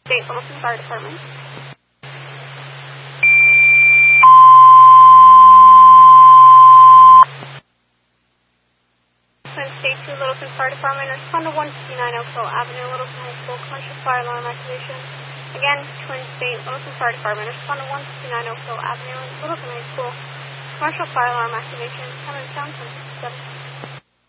State Littleton Fire Department. Twin State 2 Littleton Fire Department. Respond to 159 Oakville Avenue, Littleton High School. Commercial fire alarm activation. Again, Twin State Littleton Fire Department. Respond to 159 Oakville Avenue, Littleton High School. Commercial fire alarm activation. Coming down 767.